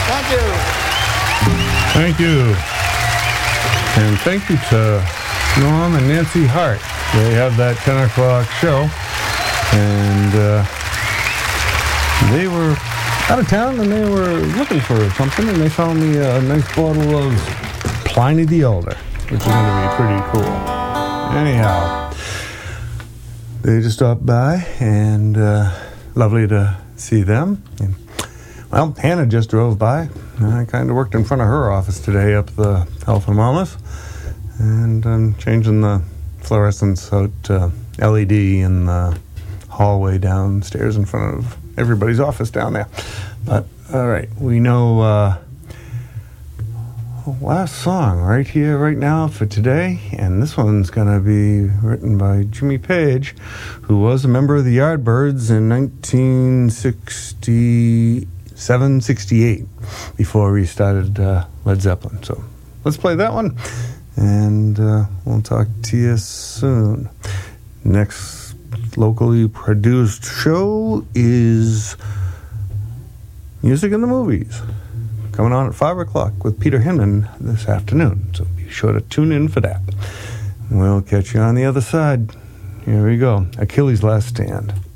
Thank you. Thank you. And thank you to Norm and Nancy Hart. They have that 10 o'clock show. And they were out of town, and they were looking for something, and they found me a nice bottle of Pliny the Elder, which is going to be pretty cool. Anyhow, they just stopped by, and lovely to see them. And, well, Hannah just drove by. I kind of worked in front of her office today up the Health and Wellness, and I'm changing the fluorescence out LED in the hallway downstairs in front of everybody's office down there. But all right, we know last song right here right now for today, and this one's gonna be written by Jimmy Page, who was a member of the Yardbirds in 1967-68 before he started Led Zeppelin. So let's play that one, and we'll talk to you soon. Next locally produced show is Music in the Movies, coming on at 5 o'clock with Peter Hinman this afternoon. So be sure to tune in for that. We'll catch you on the other side. Here we go. Achilles' Last Stand.